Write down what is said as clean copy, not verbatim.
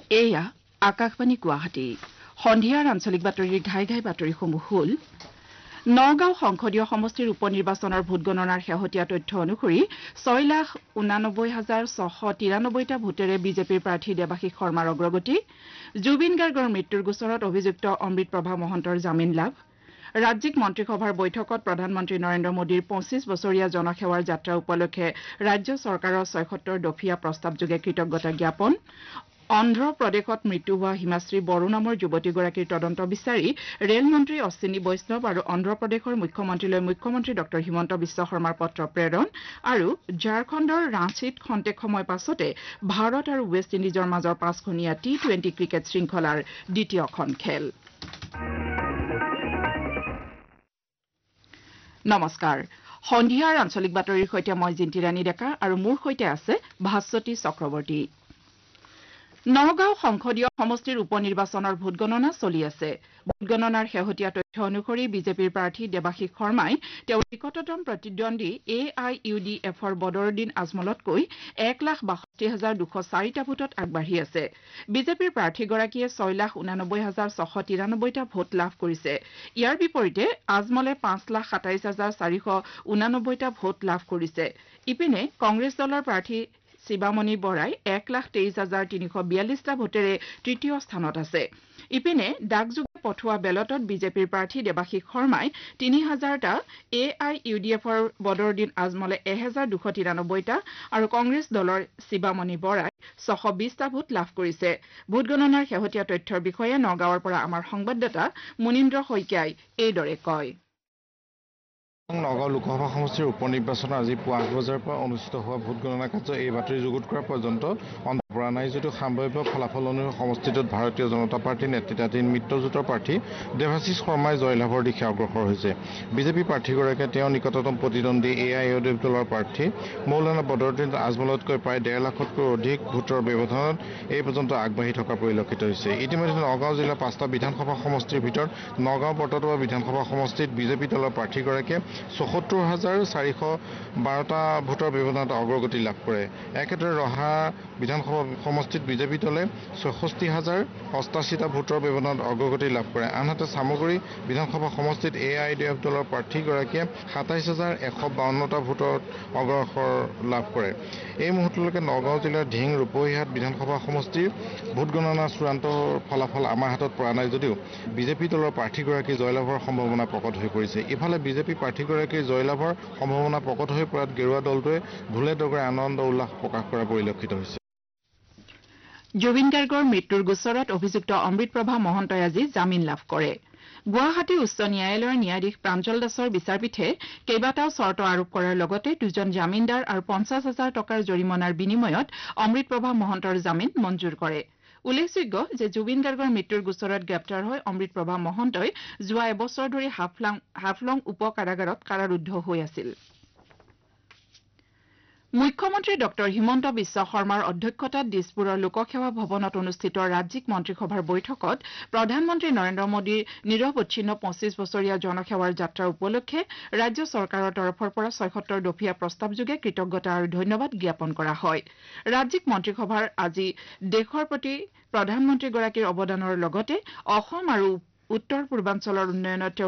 এয়া আকাশবাণী গুৱাহাটী সন্ধিয়াৰ আঞ্চলিক বাতৰিৰ ঘাই ঘাই বাতৰিসমূহ হ'ল নগাঁও সংসদীয় সমষ্টিৰ উপ নিৰ্বাচনৰ ভোটগণনাৰ শেহতীয়া তথ্য অনুসৰি 6,89,693টা ভোটেৰে বিজেপিৰ প্ৰাৰ্থী দেৱাশীষ শৰ্মাৰ অগ্ৰগতি জুবিন গাৰ্গৰ মৃত্যুৰ গোচৰত অভিযুক্ত অমৃত প্ৰভা মহন্তৰ জামিন লাভ ৰাজ্যিক মন্ত্ৰীসভাৰ বৈঠকত প্ৰধানমন্ত্ৰী নৰেন্দ্ৰ মোদীৰ ২৫ বছৰীয়া জনসেৱাৰ যাত্ৰা উপলক্ষে ৰাজ্য চৰকাৰৰ ৭৬ দফীয়া প্ৰস্তাৱযোগে কৃতজ্ঞতা জ্ঞাপন অন্ধ্ৰপ্ৰদেশত মৃত্যু হোৱা হিমাশ্ৰী বড়ো নামৰ যুৱতীগৰাকীৰ তদন্ত বিচাৰি ৰেলমন্ত্ৰী অশ্বিনী বৈষ্ণৱ আৰু অন্ধ্ৰপ্ৰদেশৰ মুখ্যমন্ত্ৰীলৈ মুখ্যমন্ত্ৰী ডঃ হিমন্ত বিশ্ব শৰ্মাৰ পত্ৰ প্ৰেৰণ আৰু ঝাৰখণ্ডৰ ৰাঁচীত খন্তেক সময় পাছতে ভাৰত আৰু ৱেষ্ট ইণ্ডিজৰ মাজৰ ৫খনীয়া টি-২০ ক্ৰিকেট শৃংখলাৰ দ্বিতীয়খন খেল নমস্কাৰ সন্ধিয়াৰ আঞ্চলিক বাতৰিৰ সৈতে মই জিন্তি ৰাণী ডেকা আৰু মোৰ সৈতে আছে ভাস্বতী চক্ৰৱৰ্তী নগাঁও সংসদীয় সমষ্টিৰ উপ নিৰ্বাচনৰ ভোটগণনা চলি আছে ভোটগণনাৰ শেহতীয়া তথ্য অনুসৰি বিজেপিৰ প্ৰাৰ্থী দেৱাশীষ শৰ্মাই তেওঁৰ নিকটতম প্ৰতিদ্বন্দ্বী AIUDFৰ বদৰুদ্দিন আজমলতকৈ 1,62,204টা ভোটত আগবাঢ়ি আছে বিজেপিৰ প্ৰাৰ্থীগৰাকীয়ে 6,89,693টা ভোট লাভ কৰিছে ইয়াৰ বিপৰীতে আজমলে 5,27,489টা ভোট লাভ কৰিছে ইপিনে কংগ্ৰেছ দলৰ প্ৰাৰ্থী শিৱামণি বৰাই 1,23,342টা ভোটেৰে তৃতীয় স্থানত আছে ইপিনে ডাকযোগে পঠোৱা বেলটত বিজেপিৰ প্ৰাৰ্থী দেৱাশীষ শৰ্মাই 3,000টা AIUDFৰ বদৰুদ্দিন আজমলে 1,293টা আৰু কংগ্ৰেছ দলৰ শিৱামণি বৰাই 620টা ভোট লাভ কৰিছে ভোটগণনাৰ শেহতীয়া তথ্যৰ বিষয়ে নগাঁৱৰ পৰা আমাৰ সংবাদদাতা মুনীন্দ্ৰ শইকীয়াই এইদৰে কয় নগাঁও লোকসভা সমষ্টিৰ উপ নিৰ্বাচনৰ আজি পুৱা ৮ বজাৰ পৰা অনুষ্ঠিত হোৱা ভোটগণনা কাৰ্য এই বাতৰি যুগুত কৰা পৰ্যন্ত অন্ত পৰা নাই যদিও সাম্ভাৱ্য ফলাফল অনুসৰি সমষ্টিটোত ভাৰতীয় জনতা পাৰ্টীৰ নেতৃত্বাধীন মিত্ৰজোঁটৰ প্ৰাৰ্থী দেৱাশীষ শৰ্মাই জয়লাভৰ দিশে অগ্ৰসৰ হৈছে বিজেপি প্ৰাৰ্থীগৰাকীয়ে তেওঁৰ নিকটতম প্ৰতিদ্বন্দ্বী AIUDF দলৰ প্ৰাৰ্থী মৌলানা বদৰুদ্দিন আজমলতকৈ প্ৰায় ১.৫ লাখতকৈ অধিক ভোটৰ ব্যৱধানত এই পৰ্যন্ত আগবাঢ়ি থকা পৰিলক্ষিত হৈছে ইতিমধ্যে নগাঁও জিলাৰ ৫টা বিধানসভা সমষ্টিৰ ভিতৰত নগাঁও বৰতোৱা বিধানসভা সমষ্টিত বিজেপি দলৰ প্ৰাৰ্থীগৰাকীয়ে ৭৪,৪১২টা ভোটৰ ব্যৱধানত অগ্ৰগতি লাভ কৰে একেদৰে ৰহা বিধানসভা সমষ্টিত বিজেপি দলে ৬৪,০৮৮টা ভোটৰ ব্যৱধানত অগ্ৰগতি লাভ কৰে আনহাতে চামগুৰি বিধানসভা সমষ্টিত AIUDF দলৰ প্ৰাৰ্থীগৰাকীয়ে ২৭,১৫২টা ভোটত অগ্ৰসৰ লাভ কৰে এই মুহূৰ্তলৈকে নগাঁও জিলাৰ ঢিং ৰূপহীহাট বিধানসভা সমষ্টিৰ ভোটগণনাৰ চূড়ান্ত ফলাফল আমাৰ হাতত পৰা নাই যদিও বিজেপি দলৰ প্ৰাৰ্থীগৰাকী জয়লাভৰ সম্ভাৱনা প্ৰকট হৈ পৰিছে ইফালে বিজেপি প্ৰাৰ্থীগৰাকীৰ জয়লাভৰ সম্ভাৱনা প্ৰকট হৈ পৰাত গেৰুৱা দলটোৱে ঢোলে ডগৰে আনন্দ উল্লাস প্ৰকাশ কৰা পৰিলক্ষিত হৈছে জুবিন গাৰ্গৰ মৃত্যুৰ গোচৰত অভিযুক্ত অমৃত প্ৰভা মহন্তই আজি জামিন লাভ কৰে গুৱাহাটী উচ্চ ন্যায়ালয়ৰ ন্যায়াধীশ প্ৰাঞ্জল দাসৰ বিচাৰপীঠে কেইবাটাও চৰ্ত আৰোপ কৰাৰ লগতে দুজন জামিনদাৰ আৰু ৫০,০০০ টকাৰ জৰিমনাৰ বিনিময়ত অমৃত প্ৰভা মহন্তৰ জামিন মঞ্জুৰ কৰে উল্লেখযোগ্য যে জুবিন গাৰ্গৰ মৃত্যুৰ গোচৰত গ্ৰেপ্তাৰ হৈ অমৃত প্ৰভা মহন্তই যোৱা এবছৰ ধৰি হাফলং উপ কাৰাগাৰত কাৰাৰুদ্ধ হৈ আছিল মুখ্যমন্ত্ৰী ডঃ হিমন্ত বিশ্ব শৰ্মাৰ অধ্যক্ষতাত দিছপুৰৰ লোকসেৱা ভৱনত অনুষ্ঠিত ৰাজ্যিক মন্ত্ৰীসভাৰ বৈঠকত প্ৰধানমন্ত্ৰী নৰেন্দ্ৰ মোদীৰ নিৰৱচ্ছিন্ন ২৫ বছৰীয়া জনসেৱাৰ যাত্ৰা উপলক্ষে ৰাজ্য চৰকাৰৰ তৰফৰ পৰা ৭৬ দফীয়া প্ৰস্তাৱযোগে কৃতজ্ঞতা আৰু ধন্যবাদ জ্ঞাপন কৰা হয় ৰাজ্যিক মন্ত্ৰীসভাৰ আজি দেশৰ প্ৰতি প্ৰধানমন্ত্ৰীগৰাকীৰ অৱদানৰ লগতে অসম আৰু উত্তৰ পূৰ্বাঞ্চলৰ উন্নয়নত